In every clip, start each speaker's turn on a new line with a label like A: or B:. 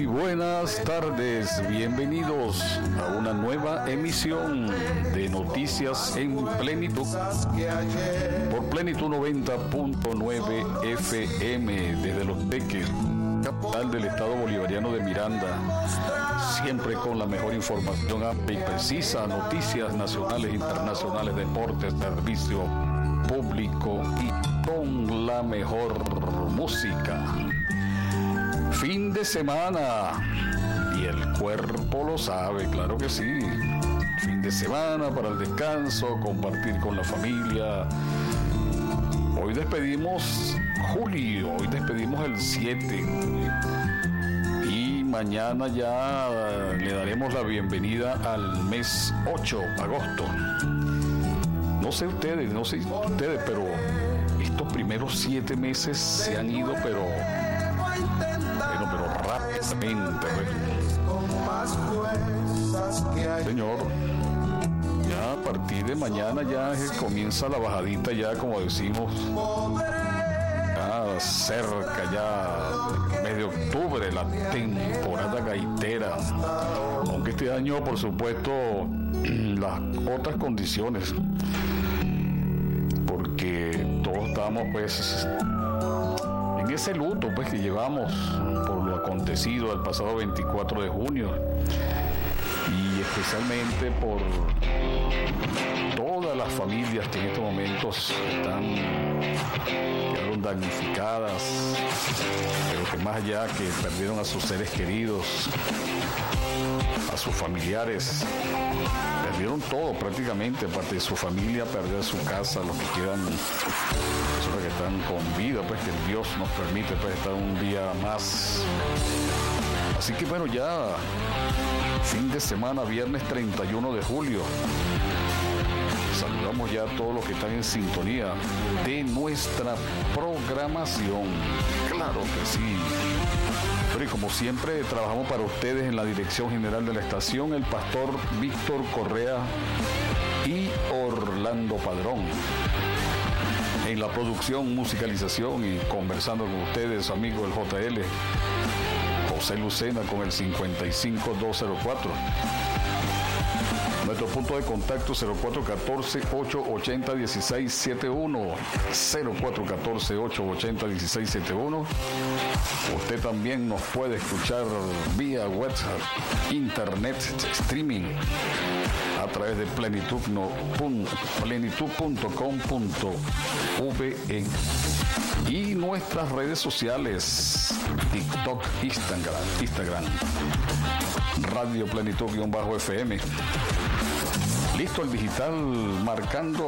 A: Buenas tardes, bienvenidos a una nueva emisión de Noticias en Plenitud por Plenitud 90.9 FM desde Los Teques, capital del estado bolivariano de Miranda, siempre con la mejor información amplia y precisa, noticias nacionales, internacionales, deportes, servicio público y con la mejor música. Fin de semana y el cuerpo lo sabe, claro que sí. Fin de semana para el descanso, compartir con la familia. Hoy despedimos julio, hoy despedimos el 7 y mañana ya le daremos la bienvenida al mes 8, agosto. No sé ustedes, pero estos primeros 7 meses se han ido, pero rápidamente. Señor, ya a partir de mañana ya comienza la bajadita, ya como decimos, ya cerca, ya mes de octubre, la temporada gaitera. Aunque este año, por supuesto, las otras condiciones, porque todos estamos pues en ese luto pues que llevamos por lo acontecido el pasado 24 de junio y especialmente por todas las familias que en estos momentos quedaron damnificadas, pero que más allá que perdieron a sus seres queridos, a sus familiares, perdieron todo prácticamente, parte de su familia, perder su casa, los que quedan, personas que están con vida, pues que Dios nos permite pues estar un día más. Así que bueno, ya fin de semana, viernes 31 de julio. Saludamos ya a todos los que están en sintonía de nuestra programación. Claro que sí. Pero y como siempre, trabajamos para ustedes en la dirección general de la estación, el pastor Víctor Correa y Orlando Padrón. En la producción, musicalización y conversando con ustedes, su amigo el JL, José Lucena, con el 55204. Nuestro punto de contacto 0414-880-1671, 0414-880-1671. Usted también nos puede escuchar vía WhatsApp, internet, streaming, a través de plenitud.com.ve y nuestras redes sociales, TikTok, Instagram, Radio Plenitud-FM. Listo el digital marcando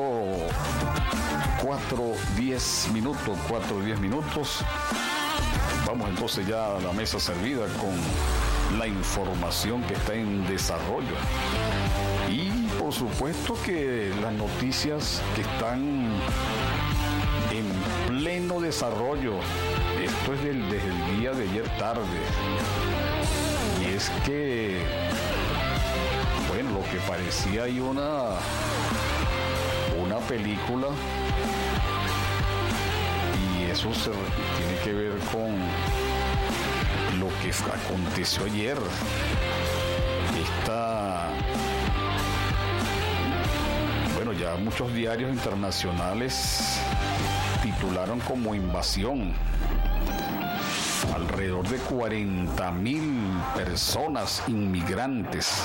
A: 4:10 minutos. Vamos entonces ya a la mesa servida con la información que está en desarrollo. Y por supuesto que las noticias que están en pleno desarrollo. Esto es desde el día de ayer tarde. Y es que, bueno, lo que parecía ahí una película, y eso tiene que ver con lo que aconteció ayer. Ya muchos diarios internacionales titularon como invasión. Alrededor de 40,000 personas inmigrantes,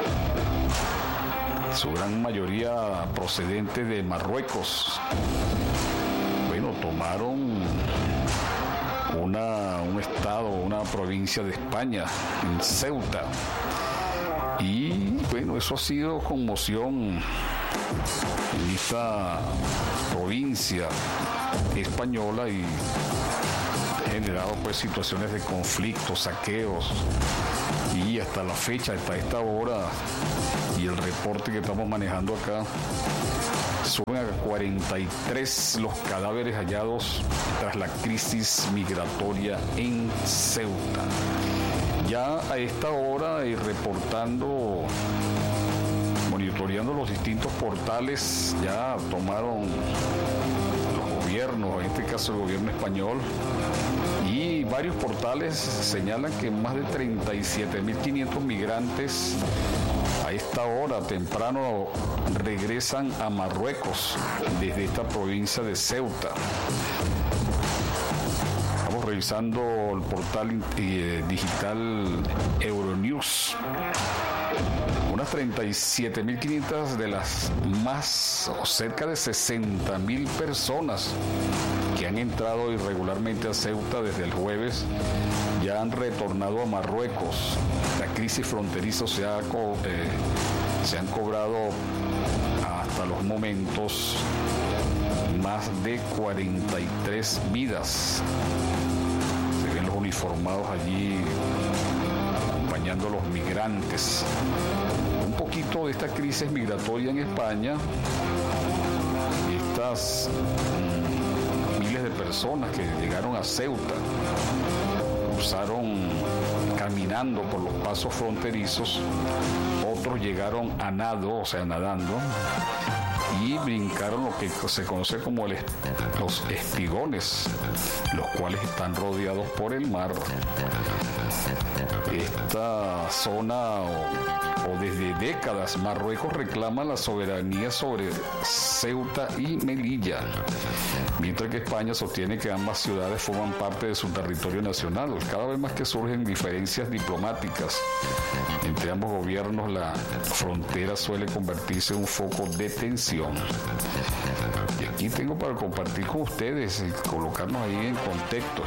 A: su gran mayoría procedentes de Marruecos, tomaron un estado, una provincia de España, en Ceuta. Y eso ha sido conmoción en esta provincia española y generado situaciones de conflicto, saqueos, y hasta la fecha, hasta esta hora y el reporte que estamos manejando acá, suben a 43 los cadáveres hallados tras la crisis migratoria en Ceuta. Ya a esta hora y monitoreando los distintos portales, ya tomaron los gobiernos, en este caso el gobierno español, y varios portales señalan que más de 37.500 migrantes a esta hora temprano regresan a Marruecos desde esta provincia de Ceuta. Estamos revisando el portal digital Euronews. Unas 37.500 de las más, o cerca de 60.000 personas que han entrado irregularmente a Ceuta desde el jueves ya han retornado a Marruecos. La crisis fronteriza se han cobrado hasta los momentos más de 43 vidas. Se ven los uniformados allí acompañando a los migrantes. Un poquito de esta crisis migratoria en España, estas miles de personas que llegaron a Ceuta, cruzaron caminando por los pasos fronterizos, otros llegaron a nado, o sea, nadando, y brincaron lo que se conoce como los espigones, los cuales están rodeados por el mar. Esta zona, o desde décadas, Marruecos reclama la soberanía sobre Ceuta y Melilla, mientras que España sostiene que ambas ciudades forman parte de su territorio nacional. Cada vez más que surgen diferencias diplomáticas entre ambos gobiernos, la frontera suele convertirse en un foco de tensión. Y aquí tengo para compartir con ustedes y colocarnos ahí en contexto.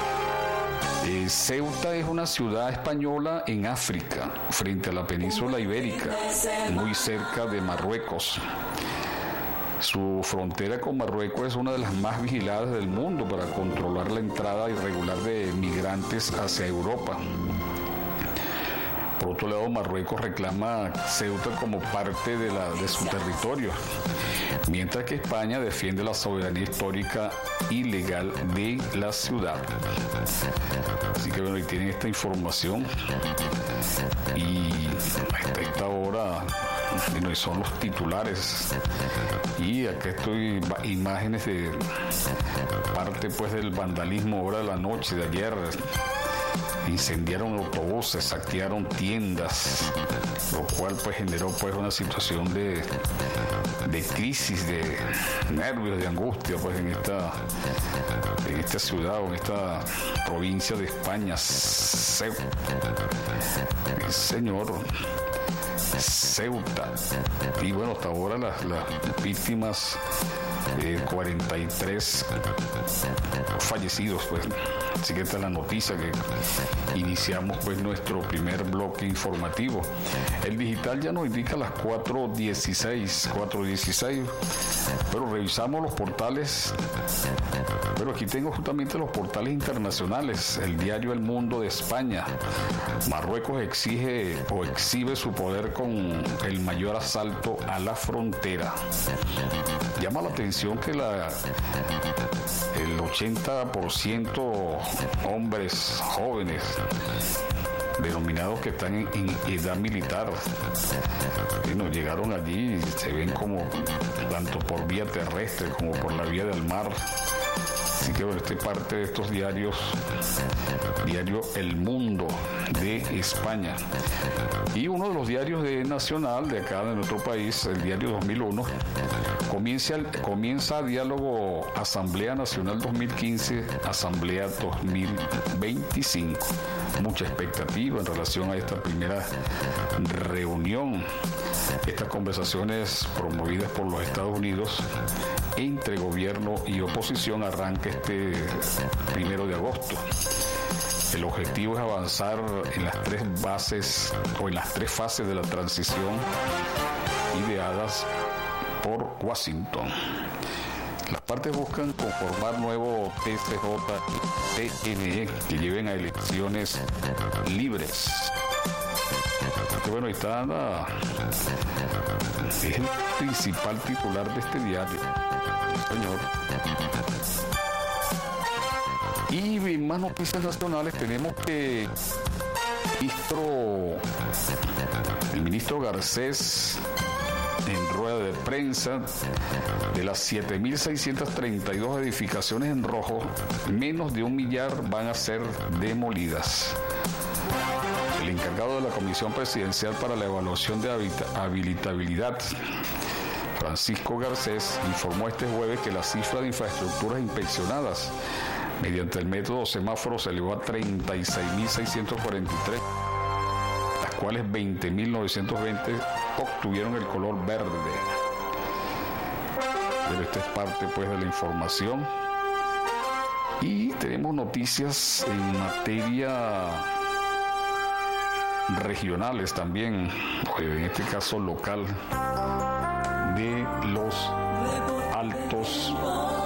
A: Ceuta es una ciudad española en África, frente a la península ibérica, muy cerca de Marruecos. Su frontera con Marruecos es una de las más vigiladas del mundo para controlar la entrada irregular de migrantes hacia Europa. Por otro lado, Marruecos reclama Ceuta como parte de su territorio, mientras que España defiende la soberanía histórica y legal de la ciudad. Así que bueno, ahí tienen esta información. Y hasta esta hora, bueno, son los titulares. Y acá estoy, imágenes de parte pues del vandalismo hora de la noche de ayer. Incendiaron autobuses, saquearon tiendas, lo cual pues generó pues una situación de crisis, de nervios, de angustia pues en esta ciudad o en esta provincia de España. Señor, Ceuta. Y bueno, hasta ahora las víctimas, 43 fallecidos pues. Así que esta es la noticia que iniciamos pues nuestro primer bloque informativo. El digital ya nos indica las 4:16, pero revisamos los portales. Pero aquí tengo justamente los portales internacionales. El diario El Mundo de España. Marruecos exhibe su poder con el mayor asalto a la frontera. Llama la atención que el 80% hombres jóvenes, denominados que están en edad militar, bueno, llegaron allí y se ven como tanto por vía terrestre como por la vía del mar. Así que bueno, esta es parte de estos diarios, diario El Mundo de España. Y uno de los diarios nacional de acá de nuestro país, el diario 2001, comienza diálogo Asamblea Nacional 2015, Asamblea 2025. Mucha expectativa en relación a esta primera reunión. Estas conversaciones promovidas por los Estados Unidos entre gobierno y oposición arranca este 1 de agosto. El objetivo es avanzar en las tres fases de la transición ideadas por Washington. Las partes buscan conformar nuevo TCJ y TNE que lleven a elecciones libres. Que bueno, está es el principal titular de este diario, señor. Y en más noticias nacionales tenemos que el ministro Garcés en rueda de prensa, de las 7.632 edificaciones en rojo, menos de 1 millar van a ser demolidas. El encargado de la Comisión Presidencial para la Evaluación de Habilitabilidad, Francisco Garcés, informó este jueves que la cifra de infraestructuras inspeccionadas mediante el método semáforo se elevó a 36.643, las cuales 20.920 obtuvieron el color verde. Pero esta es parte pues de la información. Y tenemos noticias en materia regionales también, en este caso local, de los Altos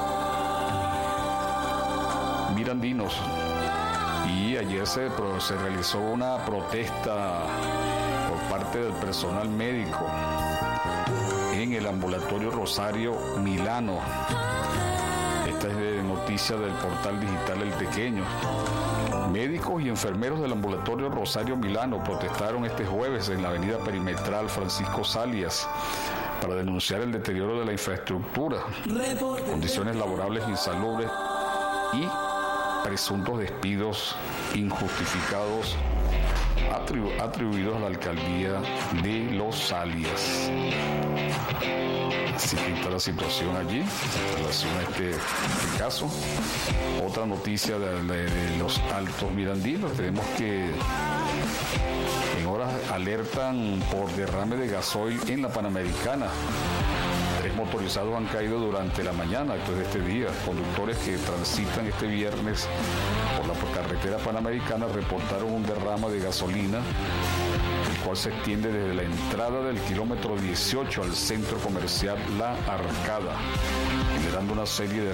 A: Mirandinos. Y ayer se realizó una protesta por parte del personal médico en el ambulatorio Rosario Milano. Esta es de noticia del portal digital El Pequeño. Médicos y enfermeros del ambulatorio Rosario Milano protestaron este jueves en la avenida perimetral Francisco Salias para denunciar el deterioro de la infraestructura, condiciones laborables insalubres y presuntos despidos injustificados atribuidos a la alcaldía de Los Salias. Así que está la situación allí en relación a este caso. Otra noticia de los Altos Mirandinos, tenemos que en horas alertan por derrame de gasoil en la Panamericana. 3 motorizados han caído durante la mañana de este día. Conductores que transitan este viernes por la carretera Panamericana reportaron un derrame de gasolina, el cual se extiende desde la entrada del kilómetro 18 al centro comercial La Arcada, generando un serio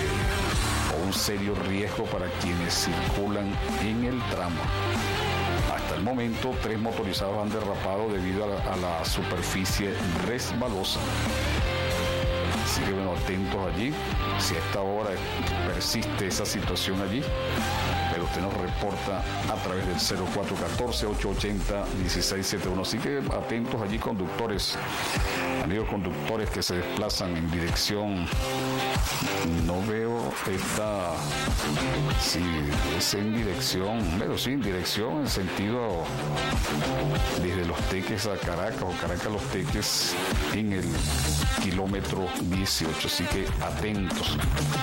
A: riesgo para quienes circulan en el tramo. Hasta el momento, 3 motorizados han derrapado debido a la superficie resbalosa. Así que bueno, atentos allí, si a esta hora persiste esa situación allí, pero usted nos reporta a través del 0414-880-1671. Así que atentos allí, conductores, amigos conductores que se desplazan en dirección, no veo esta, si es en dirección, pero sí en dirección en sentido desde Los Teques a Caracas o Caracas a Los Teques en el kilómetro 18, así que atentos.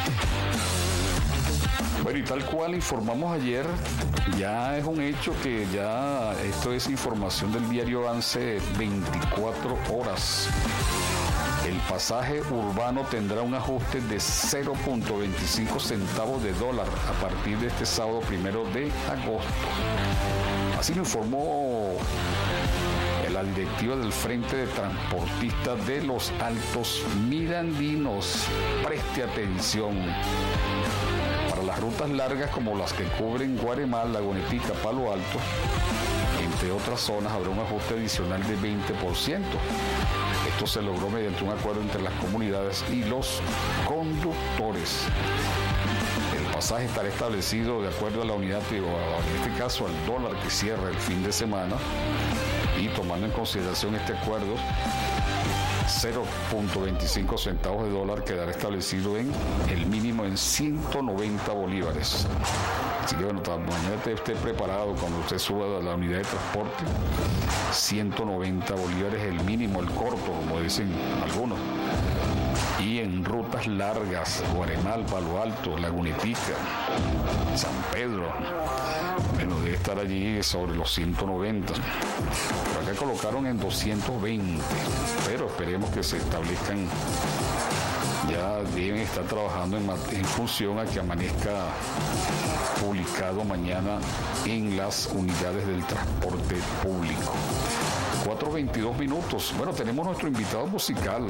A: Bueno, y tal cual informamos ayer, ya es un hecho que ya esto es información del diario Avance 24 horas. El pasaje urbano tendrá un ajuste de 0.25 centavos de dólar a partir de este sábado 1 de agosto. Así lo informó la directiva del Frente de Transportistas de los Altos Mirandinos. Preste atención. Para las rutas largas como las que cubren Guaremal, Lagunetica, Palo Alto, entre otras zonas, habrá un ajuste adicional de 20%. Esto se logró mediante un acuerdo entre las comunidades y los conductores. El pasaje estará establecido de acuerdo a la unidad, o en este caso al dólar que cierra el fin de semana, y tomando en consideración este acuerdo, 0.25 centavos de dólar quedará establecido en el mínimo en 190 bolívares. Así que bueno, mañana esté preparado cuando usted suba a la unidad de transporte. 190 bolívares el mínimo, el corto, como dicen algunos. Y en rutas largas, Guaremal, Palo Alto, Lagunetica, San Pedro, bueno, debe estar allí sobre los 190. Por acá colocaron en 220, pero esperemos que se establezcan. Ya deben estar trabajando en función a que amanezca publicado mañana en las unidades del transporte público. 4:22 minutos. Bueno, tenemos nuestro invitado musical.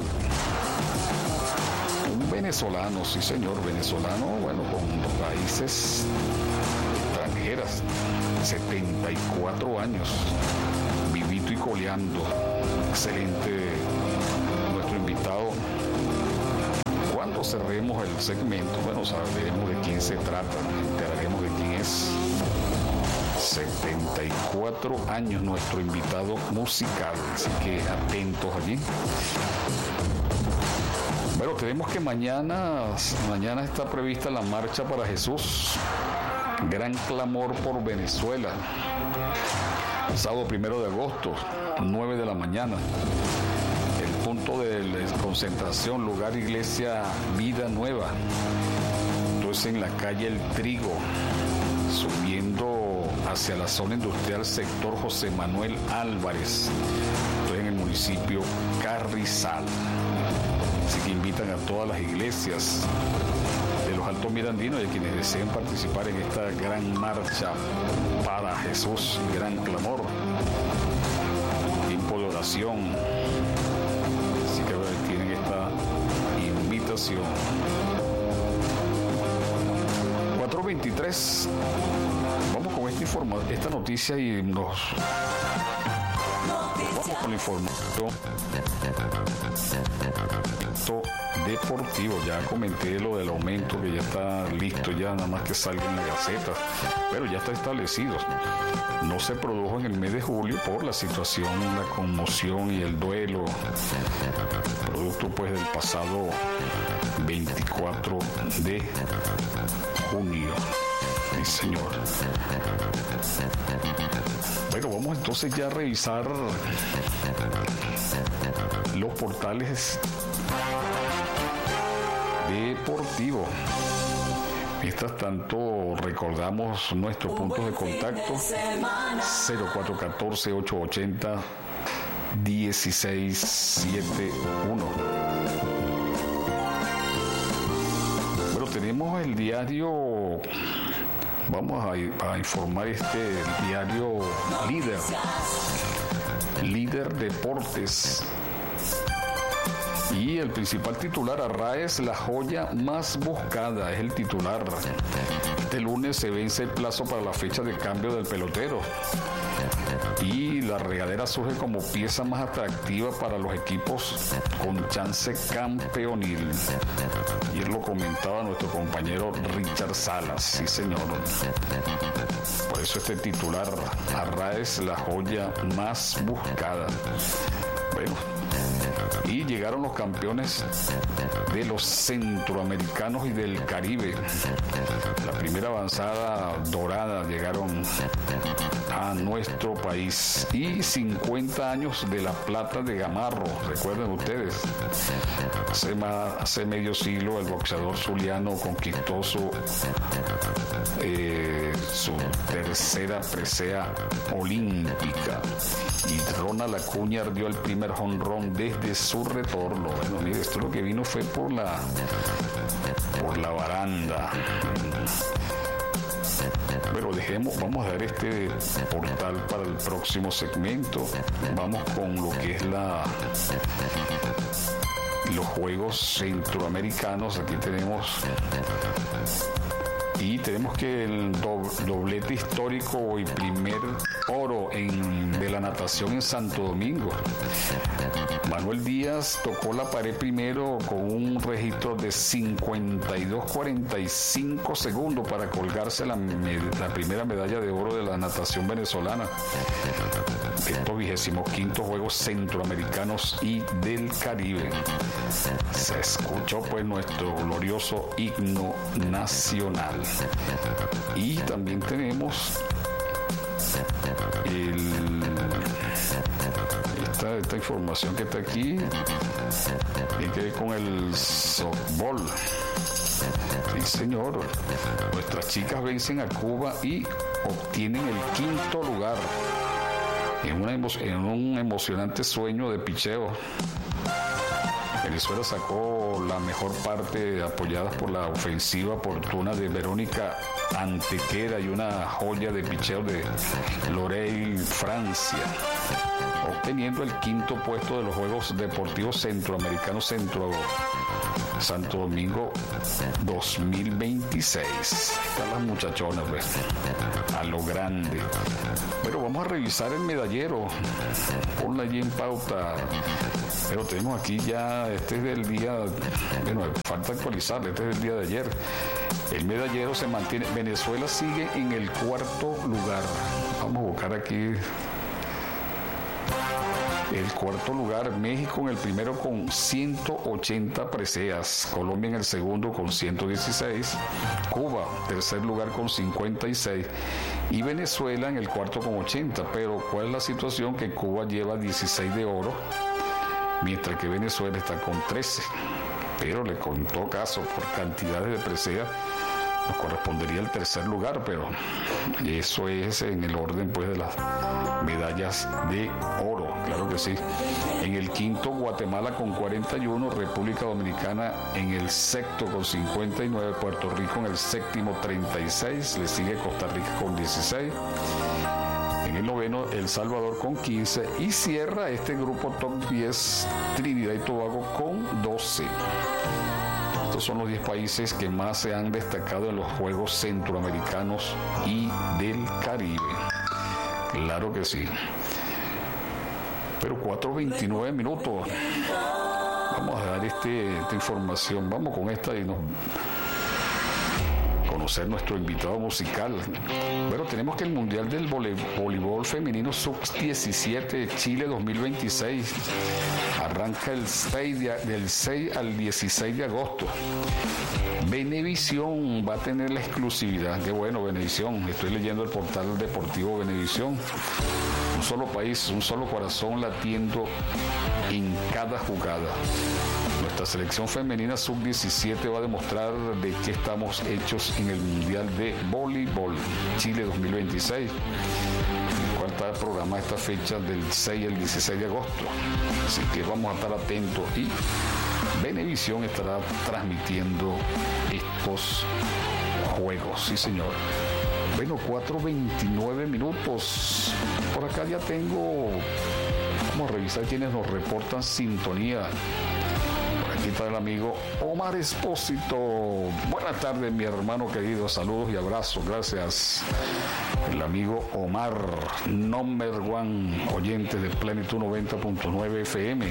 A: Un venezolano, sí señor, venezolano, bueno, con raíces extranjeras, 74 años, vivito y coleando. Excelente nuestro invitado. Cuando cerremos el segmento, bueno, sabremos de quién se trata, enteraremos de quién es. 74 años nuestro invitado musical, así que atentos allí. Bueno, tenemos que mañana está prevista la Marcha para Jesús, gran clamor por Venezuela, sábado 1 de agosto, 9 de la mañana. El punto de concentración, lugar, iglesia, Vida Nueva. Entonces en la calle El Trigo, subiendo hacia la zona industrial, sector José Manuel Álvarez. Estoy en el municipio Carrizal. Así que invitan a todas las iglesias de los Altos Mirandinos y a quienes deseen participar en esta gran marcha para Jesús, gran clamor, tiempo de oración. Así que tienen esta invitación. 4:23. Vamos con esta noticia y vamos con la información deportivo. Ya comenté lo del aumento, que ya está listo, ya nada más que salga en la Gaceta, pero ya está establecido. No se produjo en el mes de julio por la situación, la conmoción y el duelo, producto pues del pasado 24 de junio. Sí, señor. Bueno, vamos entonces ya a revisar los portales deportivos. Mientras tanto, recordamos nuestros puntos de contacto: 0414-880-1671. Bueno, tenemos el diario, vamos a informar el diario Líder Deportes. Y el principal titular: Arraez, la joya más buscada, es el titular. Este lunes se vence el plazo para la fecha de cambio del pelotero y la regadera surge como pieza más atractiva para los equipos con chance campeonil. Y él lo comentaba nuestro compañero Richard Salas. Sí, señor. Por eso este titular: Arraez, la joya más buscada. Bueno, y llegaron los campeones de los centroamericanos y del Caribe. La primera avanzada dorada llegaron a nuestro país. Y 50 años de la plata de Gamarro, recuerden ustedes. Hace medio siglo el boxeador zuliano conquistó su tercera presea olímpica. Y Ronald Acuña dio el primer jonrón desde su retorno. Bueno, mire, esto lo que vino fue por la baranda. Pero vamos a ver este portal para el próximo segmento. Vamos con lo que es los Juegos Centroamericanos. Aquí tenemos que el doblete histórico y primer oro de la natación en Santo Domingo. Manuel Díaz tocó la pared primero con un registro de 52:45 segundos para colgarse la primera medalla de oro de la natación venezolana. Estos 25 Juegos Centroamericanos y del Caribe. Se escuchó pues nuestro glorioso himno nacional. Y también tenemos esta información que está aquí, tiene que ver con el softball. Sí, señor. Nuestras chicas vencen a Cuba y obtienen el 5º lugar en un emocionante sueño de picheo. Venezuela sacó la mejor parte, apoyadas por la ofensiva oportuna de Verónica Antequera y una joya de picheo de Lorey Francia, obteniendo el 5º puesto de los Juegos Deportivos Centroamericanos Santo Domingo 2026. Están las muchachonas, pues, a lo grande. Pero vamos a revisar el medallero. Ponla allí en pauta. Pero tenemos aquí ya, este es del día, bueno, falta actualizar, este es del día de ayer. El medallero se mantiene, Venezuela sigue en el 4º lugar. Vamos a buscar aquí el cuarto lugar, México en el primero con 180 preseas, Colombia en el segundo con 116, Cuba tercer lugar con 56 y Venezuela en el cuarto con 80. Pero ¿cuál es la situación? Que Cuba lleva 16 de oro, mientras que Venezuela está con 13. Pero en todo caso, por cantidades de preseas, nos correspondería el tercer lugar, pero eso es en el orden pues de las medallas de oro, claro que sí. En el quinto, Guatemala con 41, República Dominicana en el sexto con 59, Puerto Rico en el séptimo 36, le sigue Costa Rica con 16. En el noveno, El Salvador con 15 y cierra este grupo top 10 Trinidad y Tobago con 12. Estos son los 10 países que más se han destacado en los Juegos Centroamericanos y del Caribe. Claro que sí. Pero 4:29 minutos. Vamos a dar esta información. Vamos con esta y nos conocer nuestro invitado musical. Bueno, tenemos que el Mundial del Voleibol Femenino Sub-17 Chile 2026 arranca del 6 al 16 de agosto. Venevisión va a tener la exclusividad. Qué bueno, Venevisión. Estoy leyendo el portal deportivo Venevisión. Un solo país, un solo corazón latiendo en cada jugada. Nuestra selección femenina sub-17 va a demostrar de qué estamos hechos en el Mundial de Voleibol Chile 2026, el cual está programada esta fecha del 6 al 16 de agosto. Así que vamos a estar atentos y Venevisión estará transmitiendo estos juegos. Sí, señor. Bueno, 4:29 minutos. Por acá ya tengo... Vamos a revisar quienes nos reportan sintonía. Aquí está el amigo Omar Espósito. Buenas tardes, mi hermano querido. Saludos y abrazos. Gracias. El amigo Omar, number one, oyente de Plenitud 90.9 FM.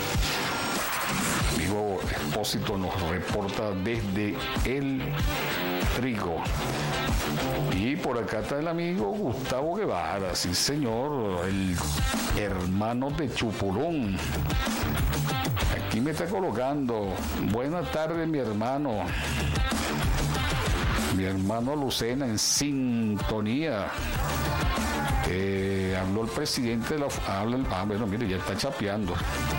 A: Amigo Espósito nos reporta desde El Trigo. Y por acá está el amigo Gustavo Guevara. Sí, señor. El hermano de Chupulón. Aquí me está colocando. Buenas tardes, mi hermano. Mi hermano Lucena en sintonía. Habló el presidente de la... bueno, mire, ya está chapeando.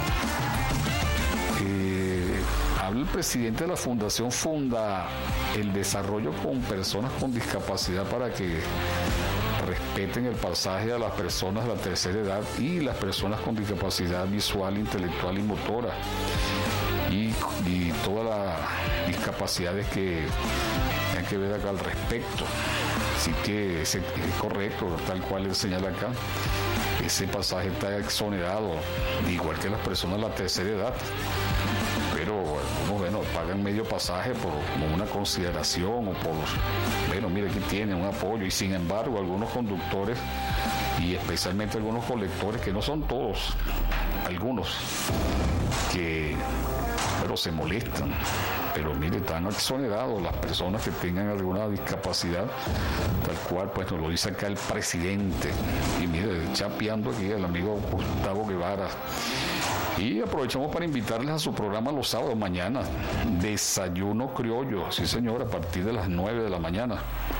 A: Habla el presidente de la Fundación Funda el Desarrollo con Personas con Discapacidad para que respeten el pasaje a las personas de la tercera edad y las personas con discapacidad visual, intelectual y motora y todas las discapacidades que hay que ver acá al respecto. Así que es correcto, tal cual él señala acá. Ese pasaje está exonerado, igual que las personas de la tercera edad. Pero algunos, bueno, pagan medio pasaje como una consideración o por, bueno, mire, aquí tienen un apoyo. Y sin embargo, algunos conductores y especialmente algunos colectores, que no son todos, algunos que, pero se molestan. Pero mire, están exonerados las personas que tengan alguna discapacidad, tal cual pues nos lo dice acá el presidente. Y mire, chapeando aquí el amigo Gustavo Guevara. Y aprovechamos para invitarles a su programa los sábados mañana, Desayuno Criollo, sí señor, a partir de las 9 de la mañana.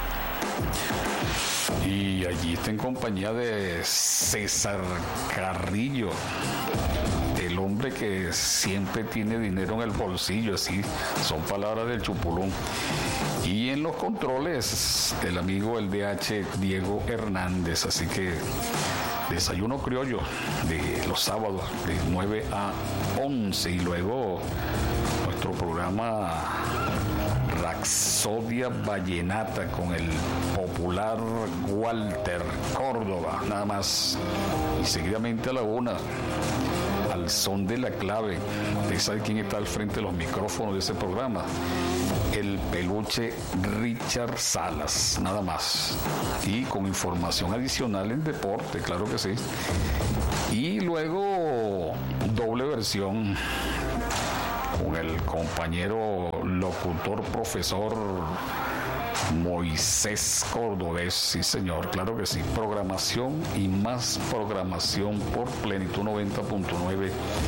A: Y allí está en compañía de César Carrillo, el hombre que siempre tiene dinero en el bolsillo, así son palabras del Chupulón. Y en los controles, el amigo el DH Diego Hernández, así que Desayuno Criollo de los sábados de 9 a 11 y luego nuestro programa Rapsodia Vallenata con el popular Walter Córdoba, nada más. Y seguidamente a la 1, al son de la clave. ¿Usted sabe quién está al frente de los micrófonos de ese programa? El peluche Richard Salas, nada más. Y con información adicional en deporte, claro que sí. Y luego doble versión con el compañero locutor profesor Moisés Cordobés, sí señor, claro que sí. Programación y más programación por Plenitud 90.9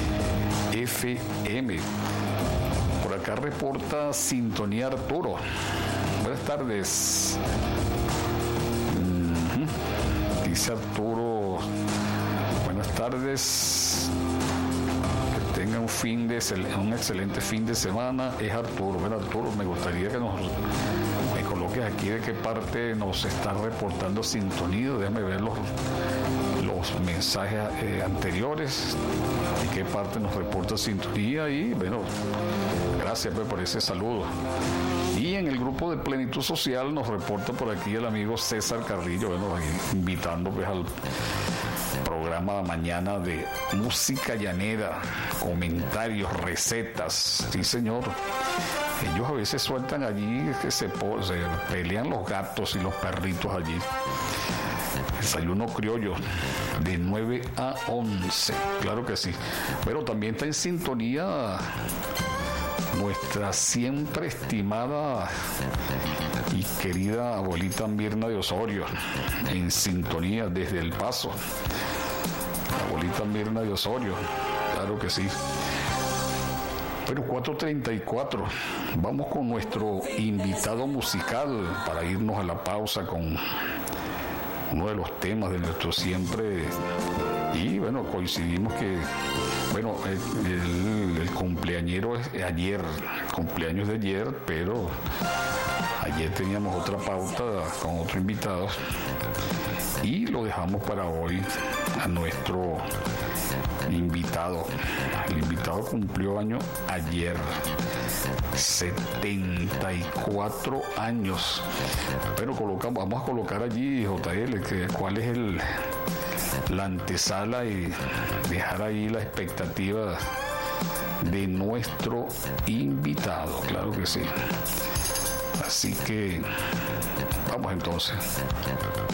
A: FM. Por acá reporta Sintonía Arturo. Buenas tardes. Dice Arturo, buenas tardes. Que tenga un excelente fin de semana. Es Arturo. Bueno, Arturo, me gustaría que me coloques aquí de qué parte nos está reportando sintonía. Déjame ver los mensajes anteriores, de qué parte nos reporta sintonía, y bueno, gracias pues, por ese saludo. Y en el grupo de Plenitud Social nos reporta por aquí el amigo César Carrillo, bueno, invitando pues al programa mañana de música llanera, comentarios, recetas, sí señor. Ellos a veces sueltan allí que se pelean los gatos y los perritos allí. Desayuno criollo de 9 a 11, claro que sí. Pero también está en sintonía nuestra siempre estimada y querida abuelita Mirna de Osorio, en sintonía desde El Paso. Abuelita Mirna de Osorio, claro que sí. Pero 4:34, vamos con nuestro invitado musical para irnos a la pausa con uno de los temas de nuestro siempre. Y bueno, coincidimos que, bueno, el cumpleañero es ayer, el cumpleaños de ayer, pero ayer teníamos otra pauta con otro invitado y lo dejamos para hoy a nuestro invitado. El invitado cumplió año ayer, 74 años. Pero vamos a colocar allí, JL, cuál es la antesala y dejar ahí la expectativa de nuestro invitado, claro que sí. Así que vamos entonces.